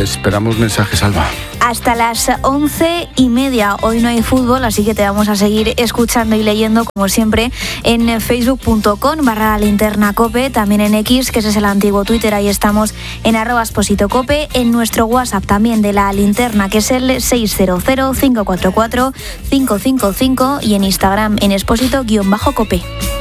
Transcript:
Esperamos mensajes, Alba. Hasta las 11:30. Hoy no hay fútbol, así que te vamos a seguir escuchando y leyendo, como siempre, en facebook.com/linternacope, también en X, que ese es el antiguo Twitter, ahí estamos en @expositocope, en nuestro WhatsApp también de La Linterna, que es el 600-544-555, y en Instagram en expósito-cope.